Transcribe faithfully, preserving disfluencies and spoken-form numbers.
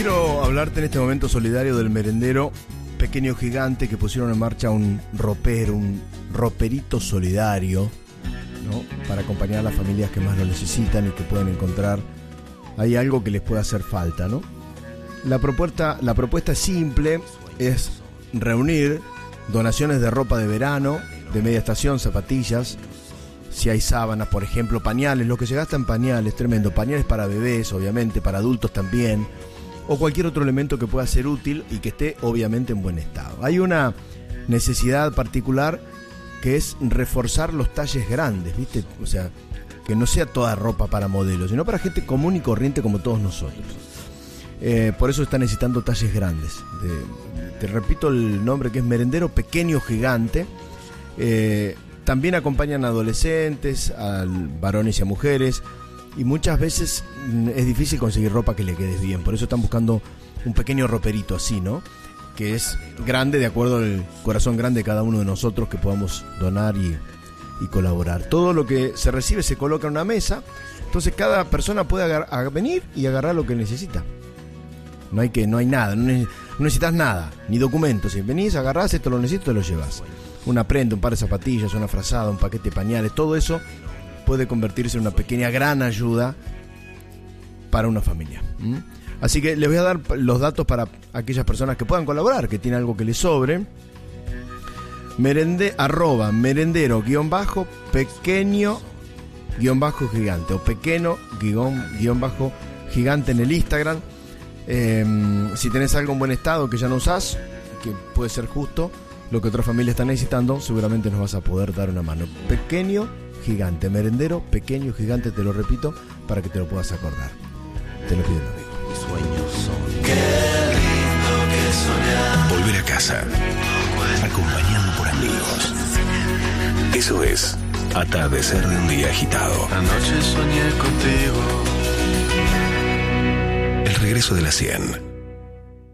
quiero hablarte en este momento solidario del merendero Pequeño Gigante, que pusieron en marcha un ropero, un roperito solidario, ¿no? Para acompañar a las familias que más lo necesitan y que pueden encontrar ahí algo que les pueda hacer falta, ¿no? La propuesta, la propuesta es simple, es reunir donaciones de ropa de verano, de media estación, zapatillas, si hay sábanas, por ejemplo, pañales, lo que se gasta en pañales, tremendo, pañales para bebés, obviamente, para adultos también, o cualquier otro elemento que pueda ser útil y que esté obviamente en buen estado. Hay una necesidad particular que es reforzar los talles grandes, ¿viste? O sea, que no sea toda ropa para modelos, sino para gente común y corriente como todos nosotros. Eh, por eso está necesitando talles grandes. De, te repito el nombre, que es Merendero Pequeño Gigante. Eh, también acompañan a adolescentes, a varones y a mujeres, y muchas veces es difícil conseguir ropa que le quede bien. Por eso están buscando un pequeño roperito así, ¿no? Que es grande de acuerdo al corazón grande de cada uno de nosotros, que podamos donar y, y colaborar. Todo lo que se recibe se coloca en una mesa, entonces cada persona puede agar- a venir y agarrar lo que necesita. No hay que, no hay nada, no, ne- no necesitas nada, ni documentos. Si venís, agarrás, esto lo necesito, te lo llevas. Una prenda, un par de zapatillas, una frazada, un paquete de pañales, todo eso puede convertirse en una pequeña gran ayuda para una familia. ¿Mm? Así que les voy a dar los datos para aquellas personas que puedan colaborar, que tienen algo que les sobre. Merende, arroba merendero guión bajo pequeño guión bajo gigante, o pequeño guión, guión bajo gigante en el Instagram. Eh, si tenés algo en buen estado que ya no usás, que puede ser justo lo que otra familia está necesitando, seguramente nos vas a poder dar una mano. Pequeño Gigante, merendero Pequeño Gigante, te lo repito para que te lo puedas acordar. Te lo pido, amigo. Mis sueños son qué lindo que soñar. Volver a casa, acompañado por amigos. Eso es atardecer de un día agitado. Anoche soñé contigo. El regreso de la cien.